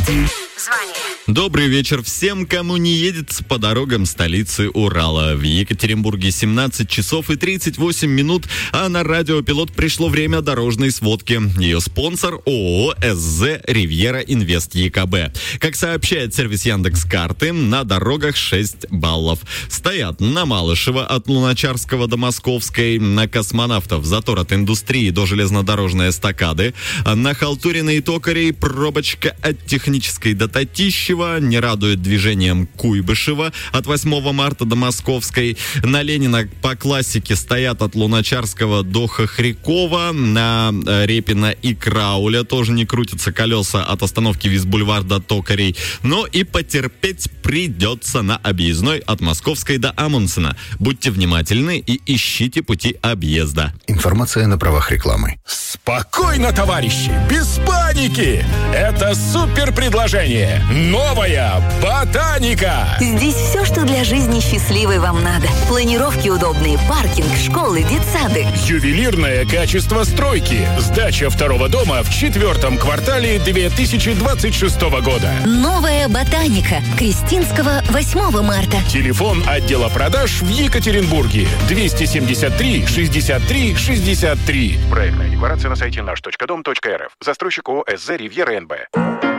минут. Звони. Добрый вечер всем, кому не едет по дорогам столицы Урала. В Екатеринбурге 17 часов и 38 минут, а на радио «Пилот» пришло время дорожной сводки. Ее спонсор ООО «СЗ Ривьера Инвест ЕКБ». Как сообщает сервис Яндекс.Карты, на дорогах 6 баллов. Стоят на Малышева от Луначарского до Московской, на Космонавтов затор от Индустрии до железнодорожной эстакады, на Халтурина и Токарей пробочка от Технической до Татищева, не радует движением Куйбышева от 8 марта до Московской. На Ленина по классике стоят от Луначарского до Хохрякова, на Репина и Крауля тоже не крутятся колеса от остановки Визбульвар до Токарей. Но и потерпеть придется на объездной от Московской до Амундсена. Будьте внимательны и ищите пути объезда. Информация на правах рекламы. Спокойно, товарищи, без паники! Это супер предложение! Новая ботаника! Здесь все, что для жизни счастливой вам надо. Планировки удобные, паркинг, школы, детсады. Ювелирное качество стройки. Сдача второго дома в 4-м квартале 2026 года. Новая ботаника. Крестинского 8 марта. Телефон отдела продаж в Екатеринбурге. 273 63 63. Проектная декларация на сайте наш.дом.рф. Застройщик ООО «СЗ Ривьера НБ».